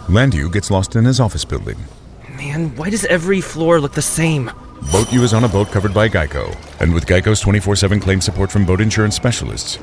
Landu gets lost in his office building. Man, why does every floor look the same? Boat U is on a boat covered by Geico, and with Geico's 24/7 claim support from boat insurance specialists,